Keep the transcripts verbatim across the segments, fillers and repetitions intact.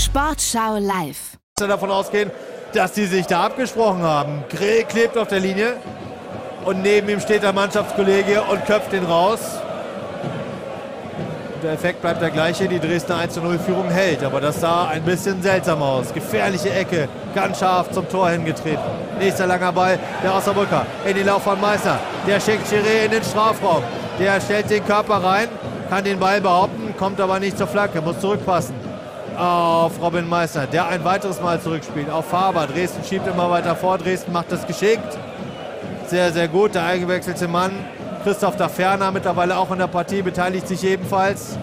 Sportschau live. Davon ausgehen, dass die sich da abgesprochen haben. Grill klebt auf der Linie und neben ihm steht der Mannschaftskollege und köpft ihn raus. Der Effekt bleibt der gleiche, die Dresdner eins zu null Führung hält, aber das sah ein bisschen seltsam aus. Gefährliche Ecke, ganz scharf zum Tor hingetreten. Nächster langer Ball, der Osnabrücker in den Lauf von Meißner. Der schickt Chiré in den Strafraum. Der stellt den Körper rein, kann den Ball behaupten, kommt aber nicht zur Flanke, muss zurückpassen auf Robin Meißner, der ein weiteres Mal zurückspielt auf Faber. Dresden schiebt immer weiter vor, Dresden macht das geschickt. Sehr, sehr gut, der eingewechselte Mann Christoph Daferner, mittlerweile auch in der Partie, beteiligt sich ebenfalls.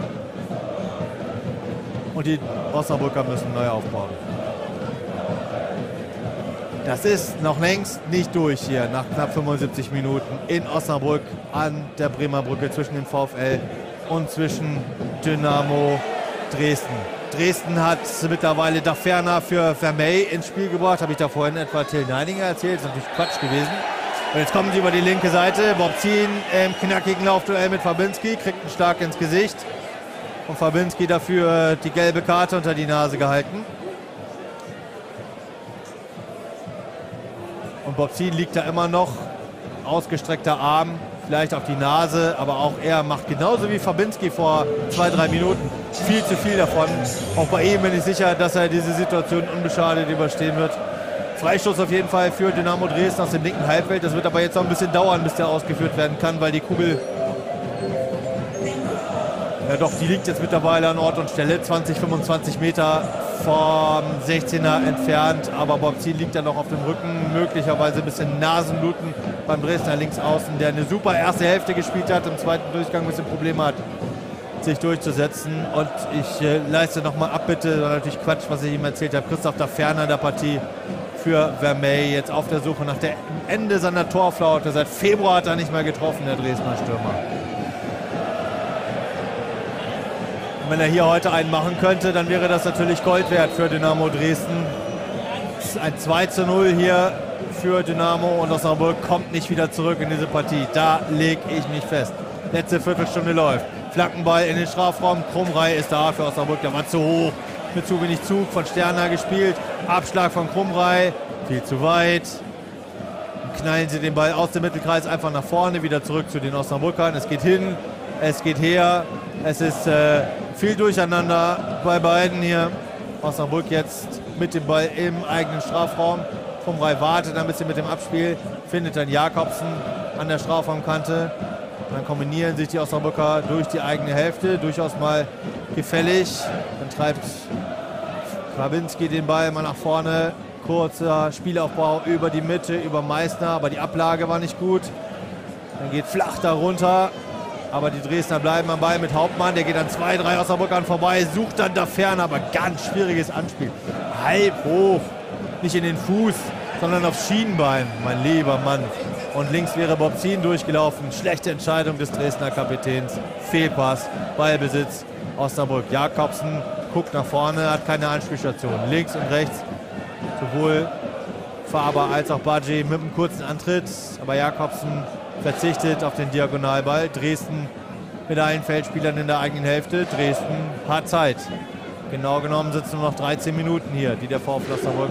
Und die Osnabrücker müssen neu aufbauen. Das ist noch längst nicht durch hier nach knapp fünfundsiebzig Minuten in Osnabrück an der Bremer Brücke zwischen dem VfL und zwischen Dynamo Dresden. Dresden hat mittlerweile Daferner für Vermey ins Spiel gebracht. Habe ich da vorhin etwa Till Neidinger erzählt. Das ist natürlich Quatsch gewesen. Und jetzt kommen sie über die linke Seite. Bobzin im knackigen Laufduell mit Fabinski, kriegt einen Schlag ins Gesicht. Und Fabinski dafür die gelbe Karte unter die Nase gehalten. Und Bobzin liegt da immer noch. Ausgestreckter Arm, vielleicht auf die Nase, aber auch er macht genauso wie Fabinski vor zwei, drei Minuten viel zu viel davon. Auch bei ihm bin ich sicher, dass er diese Situation unbeschadet überstehen wird. Freistoß auf jeden Fall für Dynamo Dresden aus dem linken Halbfeld. Das wird aber jetzt noch ein bisschen dauern, bis der ausgeführt werden kann, weil die Kugel, ja doch, die liegt jetzt mittlerweile an Ort und Stelle, zwanzig, fünfundzwanzig Meter vom sechzehner entfernt, aber Bobzin liegt dann noch auf dem Rücken, möglicherweise ein bisschen Nasenbluten beim Dresdner Linksaußen, der eine super erste Hälfte gespielt hat, im zweiten Durchgang ein bisschen Probleme hat, sich durchzusetzen. Und ich äh, leiste nochmal Abbitte, das war natürlich Quatsch, was ich ihm erzählt habe. Christoph Daferner in der Partie für Vermey, jetzt auf der Suche nach dem Ende seiner Torflaute. Seit Februar hat er nicht mehr getroffen, der Dresdner Stürmer. Und wenn er hier heute einen machen könnte, dann wäre das natürlich Gold wert für Dynamo Dresden. Ein zwei zu null hier für Dynamo und Osnabrück kommt nicht wieder zurück in diese Partie. Da lege ich mich fest. Letzte Viertelstunde läuft. Flankenball in den Strafraum. Krumrei ist da für Osnabrück. Der war zu hoch. Mit zu wenig Zug von Sterner gespielt. Abschlag von Krumrei. Viel zu weit. Dann knallen sie den Ball aus dem Mittelkreis einfach nach vorne. Wieder zurück zu den Osnabrückern. Es geht hin. Es geht her. Es ist äh, viel Durcheinander bei beiden hier. Osnabrück jetzt mit dem Ball im eigenen Strafraum. Krumrei wartet ein bisschen mit dem Abspiel. Findet dann Jakobsen an der Strafraumkante. Dann kombinieren sich die Osnabrücker durch die eigene Hälfte. Durchaus mal gefällig. Dann treibt Fabinski den Ball mal nach vorne. Kurzer Spielaufbau über die Mitte, über Meißner. Aber die Ablage war nicht gut. Dann geht flach darunter. Aber die Dresdner bleiben am Ball mit Hauptmann. Der geht an zwei, drei Osnabrückern vorbei. Sucht dann Daferner. Aber ganz schwieriges Anspiel. Halb hoch. Nicht in den Fuß, sondern aufs Schienbein. Mein lieber Mann. Und links wäre Bobzin durchgelaufen. Schlechte Entscheidung des Dresdner Kapitäns. Fehlpass, Ballbesitz, Osnabrück. Jakobsen guckt nach vorne, hat keine Anspielstation. Links und rechts sowohl Faber als auch Badji mit einem kurzen Antritt. Aber Jakobsen verzichtet auf den Diagonalball. Dresden mit allen Feldspielern in der eigenen Hälfte. Dresden hat Zeit. Genau genommen sitzen nur noch dreizehn Minuten hier, die der VfL Osnabrück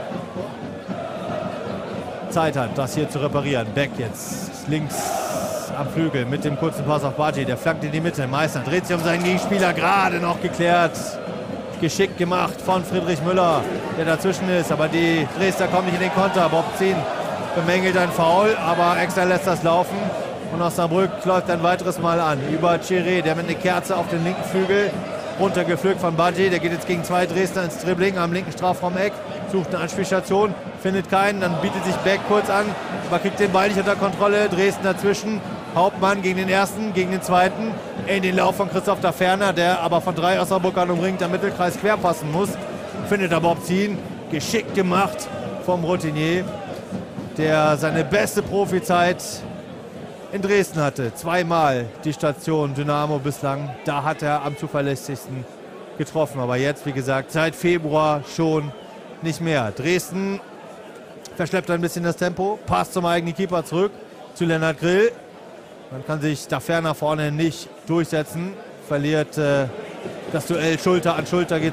Zeit hat, das hier zu reparieren. Beck jetzt links am Flügel mit dem kurzen Pass auf Badji. Der flankt in die Mitte. Meißner dreht sich um seinen Gegenspieler. Gerade noch geklärt. Geschickt gemacht von Friedrich Müller, der dazwischen ist. Aber die Dresdner kommen nicht in den Konter. Bobzin bemängelt ein Foul, aber Exner lässt das laufen. Und Osnabrück läuft ein weiteres Mal an. Über Chiré, der mit einer Kerze auf den linken Flügel runtergepflückt von Badji. Der geht jetzt gegen zwei Dresdner ins Dribbling am linken Strafraum-Eck. Sucht eine Anspielstation, findet keinen. Dann bietet sich Beck kurz an, aber kriegt den Ball nicht unter Kontrolle. Dresden dazwischen. Hauptmann gegen den ersten, gegen den zweiten. In den Lauf von Christoph Daferner, der aber von drei Osnabrückern umringt am Mittelkreis querpassen muss. Findet aber Bobzin. Geschickt gemacht vom Routinier, der seine beste Profizeit in Dresden hatte. Zweimal die Station Dynamo bislang. Da hat er am zuverlässigsten getroffen. Aber jetzt, wie gesagt, seit Februar schon nicht mehr. Dresden verschleppt ein bisschen das Tempo. Passt zum eigenen Keeper zurück zu Lennart Grill. Dann kann sich Daferner vorne nicht durchsetzen. Verliert äh, das Duell Schulter an Schulter. Geht